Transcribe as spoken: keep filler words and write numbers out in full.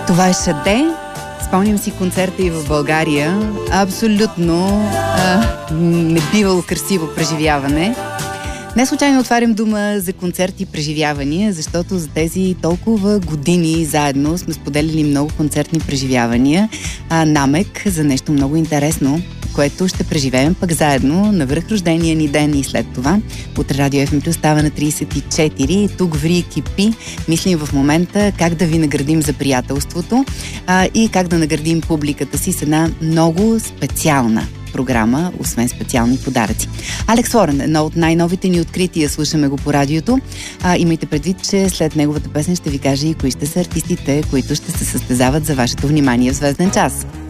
Това е Шаде. Спомням си концерта и в България. Абсолютно а, небивало красиво преживяване. Не случайно отварям дума за концерти и преживявания, защото за тези толкова години заедно сме споделили много концертни преживявания. А, намек за нещо много интересно, което ще преживеем пък заедно на връх рождения ни ден и след това. Утре Радио Еф Ем Плюс става на трийсет и четири. Тук ври и кипи. Мислим в момента как да ви наградим за приятелството а, и как да наградим публиката си с една много специална програма, освен специални подаръци. Алекс Лорен, едно от най-новите ни открития, слушаме го по радиото. А, имайте предвид, че след неговата песен ще ви кажа и кои ще са артистите, които ще се състезават за вашето внимание в Звезден час.